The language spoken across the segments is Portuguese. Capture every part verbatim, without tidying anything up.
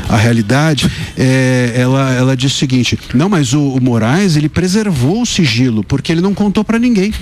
a realidade, é, ela, ela diz o seguinte: não, mas o, o Moraes, ele preservou o sigilo, porque ele não contou pra ninguém.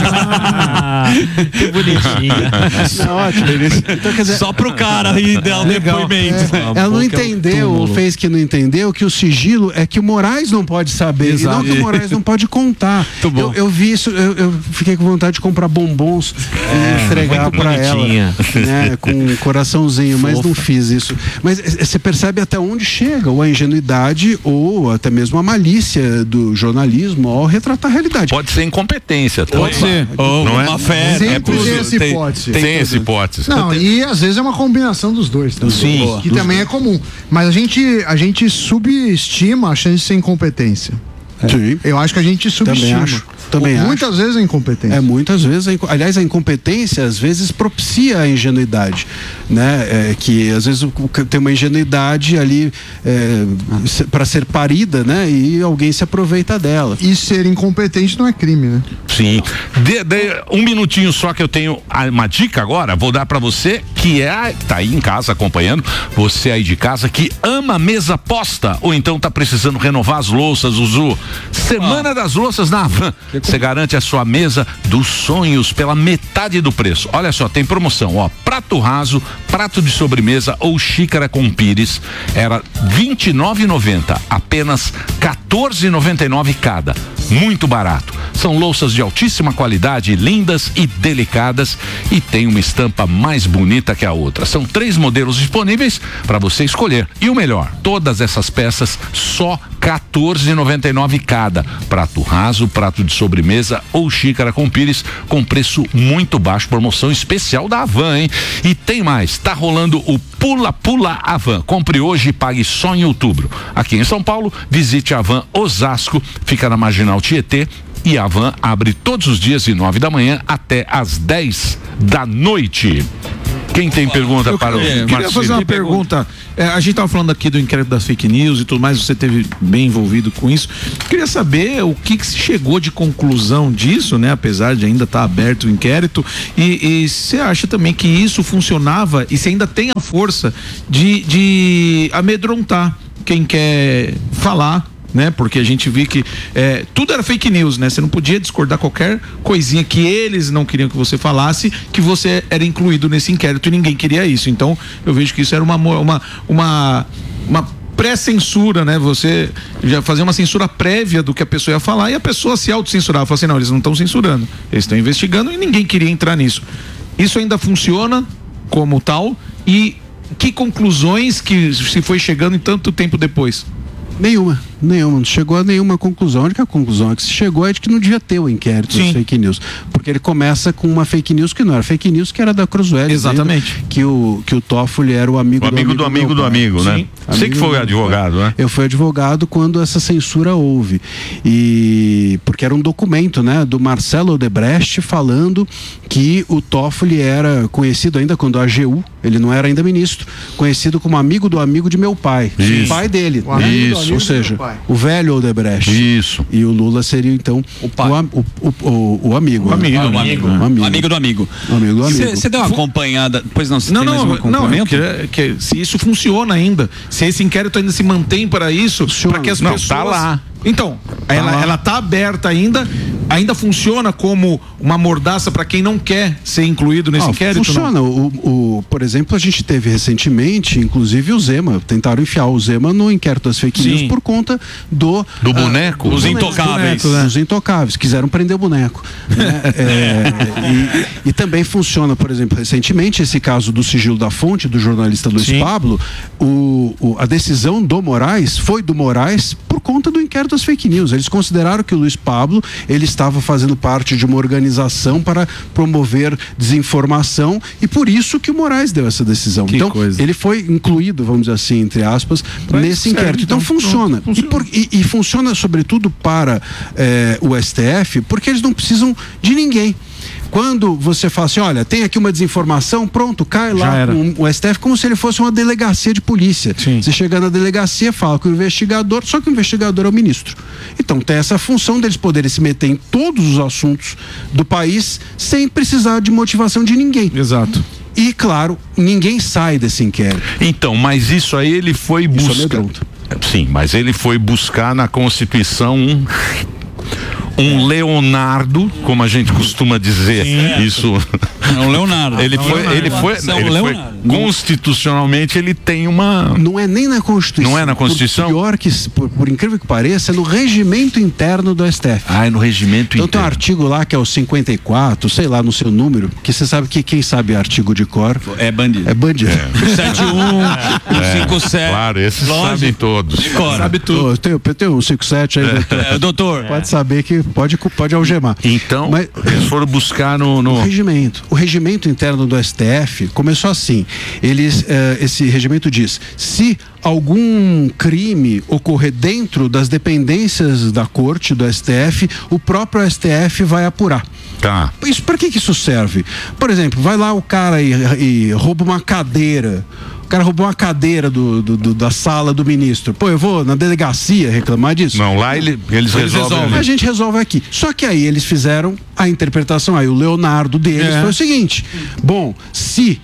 Ah, que bonitinha. É ótimo. Então, quer dizer, só pro cara aí dar um depoimento. É, ela não entendeu, ou fez que não entendeu, que o sigilo é que o Moraes não pode saber, Exato. e não que o Moraes não pode contar. Eu, eu vi isso, eu, eu fiquei com vontade de comprar bombons É, e entregar pra ela, né, com um coraçãozinho, mas não fiz isso. Mas você percebe até onde chega ou a ingenuidade ou até mesmo a malícia do jornalismo ao retratar a realidade. Pode ser incompetência também. Pode ser. Ou não uma é? fé. Sempre É tem essa tem- hipótese. Tem, tem essa hipótese. Não, e às vezes é uma combinação dos dois também. Sim. Que também é comum. Mas a gente, a gente subestima a chance de ser incompetência. Sim. Eu acho que a gente subestima. Também acho. Também Muitas acho. vezes é incompetência. É, muitas vezes, a inco- aliás, a incompetência às vezes propicia a ingenuidade, né? É, que às vezes o- o- tem uma ingenuidade ali é, para ser parida, né? E alguém se aproveita dela. E ser incompetente não é crime, né? Sim. De, de, um minutinho só que eu tenho uma dica agora, vou dar pra você que é, que tá aí em casa acompanhando, você aí de casa que ama mesa posta ou então tá precisando renovar as louças, Zuzu. Semana ah. das louças na Havan. Você garante a sua mesa dos sonhos pela metade do preço. Olha só, tem promoção, ó, prato raso, prato de sobremesa ou xícara com pires, era vinte e nove reais e noventa centavos, apenas quatorze reais e noventa e nove centavos cada. Muito barato. São louças de altíssima qualidade, lindas e delicadas, e tem uma estampa mais bonita que a outra. São três modelos disponíveis para você escolher. E o melhor, todas essas peças só quatorze reais e noventa e nove centavos cada. Prato raso, prato de sobremesa ou xícara com pires, com preço muito baixo, promoção especial da Havan, hein? E tem mais, tá rolando o Pula Pula Havan. Compre hoje e pague só em outubro. Aqui em São Paulo, visite a Havan Osasco, fica na Marginal Tietê, e a Havan abre todos os dias de nove da manhã até às dez da noite. Quem tem pergunta eu, para o é, Eu queria fazer uma pergunta. É, a gente estava falando aqui do inquérito das fake news e tudo mais, você esteve bem envolvido com isso. Eu queria saber o que, que se chegou de conclusão disso, né? Apesar de ainda estar aberto o inquérito. E, e você acha também que isso funcionava e se ainda tem a força de, de amedrontar quem quer falar, né? Porque a gente viu que é, tudo era fake news, né? Você não podia discordar qualquer coisinha que eles não queriam que você falasse, que você era incluído nesse inquérito e ninguém queria isso. Então, eu vejo que isso era uma uma uma, uma pré-censura, né? Você já fazia uma censura prévia do que a pessoa ia falar e a pessoa se autocensurava. Falava assim, não, eles não estão censurando, eles estão investigando e ninguém queria entrar nisso. Isso ainda funciona como tal? E que conclusões que se foi chegando em tanto tempo depois? Nenhuma, nenhuma, não chegou a nenhuma conclusão. A única conclusão que se chegou é de que não devia ter o inquérito das fake news, porque ele começa com uma fake news que não era fake news, que era da Cruzwell. Exatamente. Que o, que o Toffoli era o amigo, o amigo do amigo do amigo, do amigo, né? Sim. Você amigo que foi advogado, né? Eu fui advogado quando essa censura houve, e porque era um documento, né, do Marcelo Odebrecht falando que o Toffoli era conhecido ainda quando a AGU, ele não era ainda ministro, conhecido como amigo do amigo de meu pai, Isso. o pai dele, O né? Isso. Ou seja, o velho Odebrecht. Isso. E o Lula seria então o, pai. o, am- o, o, o, o amigo. O amigo. Ah, o amigo. O amigo. Amigo do amigo. Amigo do amigo. Você deu uma acompanhada? Pois não, você Não, tem mais um não, não, acompanhamento? que, que, se isso funciona ainda, se esse inquérito ainda se mantém para isso, para que as Não, pessoas... tá lá. Então, ela, lá. ela tá aberta ainda, ainda funciona como uma mordaça para quem não quer ser incluído nesse Ah, inquérito? funciona. O, o, por exemplo, a gente teve recentemente, inclusive o Zema, tentaram enfiar o Zema no inquérito das fake Sim. news por conta do... Do boneco? ah, Os boneco, intocáveis. boneco, né? Os intocáveis, quiseram prender o boneco. Né? É, e, e também funciona, por exemplo, recentemente, esse caso do sigilo da fonte, do jornalista Luiz Sim. Pablo, o, o, a decisão do Moraes foi do Moraes por conta do inquérito das fake news. Eles consideraram que o Luiz Pablo, ele estava fazendo parte de uma organização para promover desinformação e por isso que o Moraes deu essa decisão. Que então, coisa. ele foi incluído, vamos dizer assim, entre aspas, Mas nesse serve, inquérito. Então, então, funciona. pronto, E, por- e- e funciona sobretudo para eh, o S T F, porque eles não precisam de ninguém. Quando você fala assim, olha, tem aqui uma desinformação, pronto, cai Já lá era. com o S T F como se ele fosse uma delegacia de polícia. Sim. Você chega na delegacia, fala com o investigador, só que o investigador é o ministro. Então tem essa função deles poderem se meter em todos os assuntos do país sem precisar de motivação de ninguém. Exato. E, claro, ninguém sai desse inquérito. Então, mas isso aí ele foi buscar. Sim, mas ele foi buscar na Constituição um. Um Leonardo, como a gente costuma dizer, Sim, isso. É um Leonardo. Ele não, foi, Leonardo. ele foi, é um ele foi constitucionalmente ele tem uma. Não é nem na Constituição. Não é na Constituição. Por pior que, por, por incrível que pareça, é no regimento interno do S T F. Ah, é no regimento então, interno. Então tem um artigo lá que é o cinquenta e quatro, sei lá no seu número, que você sabe que quem sabe artigo de cor é bandido. É bandido. É. setenta e um, é. cinquenta e sete. Claro, esses Lógico. sabem todos. De cor. Sabe tudo. Eu tenho, eu tenho um cinquenta e sete aí, é. doutor. É, doutor. Pode é. saber que pode, pode algemar. Então, Mas, eles foram buscar no, no... O regimento. O regimento interno do S T F começou assim. Eles, eh, esse regimento diz: se algum crime ocorrer dentro das dependências da corte do S T F, o próprio S T F vai apurar. Tá. Isso, para que que isso serve? Por exemplo, vai lá o cara e, e rouba uma cadeira. O cara roubou uma cadeira do, do, do, da sala do ministro. Pô, eu vou na delegacia reclamar disso? Não, lá ele, eles, eles resolvem. resolvem. A gente resolve aqui. Só que aí eles fizeram a interpretação. Aí o Leonardo deles é. foi o seguinte: bom, se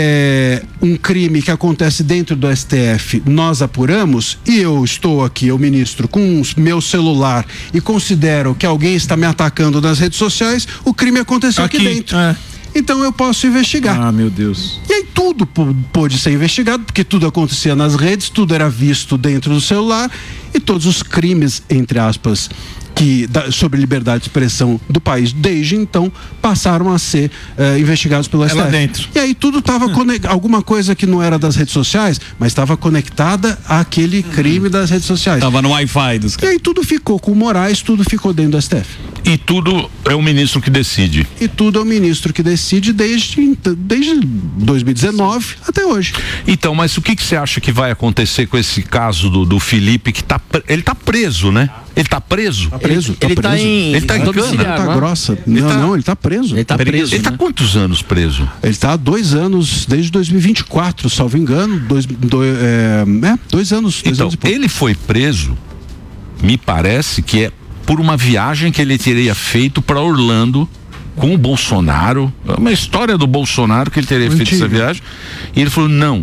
é, um crime que acontece dentro do S T F nós apuramos e eu estou aqui, o ministro, com o meu celular e considero que alguém está me atacando nas redes sociais, o crime aconteceu aqui, aqui dentro. É. Então eu posso investigar. Ah, meu Deus. E aí tudo pôde ser investigado, porque tudo acontecia nas redes, tudo era visto dentro do celular e todos os crimes, entre aspas, que, da, sobre liberdade de expressão do país, desde então, passaram a ser uh, investigados pelo S T F. É lá dentro. E aí tudo estava conectado, alguma coisa que não era das redes sociais, mas estava conectada àquele crime das redes sociais. Estava no Wi-Fi dos caras. E aí tudo ficou com o Moraes, tudo ficou dentro do S T F. E tudo é o ministro que decide. E tudo é o ministro que decide desde, desde dois mil e dezenove até hoje. Então, mas o que, que você acha que vai acontecer com esse caso do, do Felipe, que tá, ele tá preso, né? Ele tá preso? Tá preso, tá ele preso. Tá em, ele tá em cana? Tá grossa. Ele não, tá, não, ele tá preso. Ele tá preso. Ele tá né? quantos anos preso? Ele tá há dois anos, desde dois mil e vinte e quatro, salvo engano. Dois, dois, é, é, dois anos. Dois então, anos ele foi preso, me parece que é por uma viagem que ele teria feito para Orlando com o Bolsonaro. É uma história do Bolsonaro que ele teria Antiga. feito essa viagem. E ele falou: não,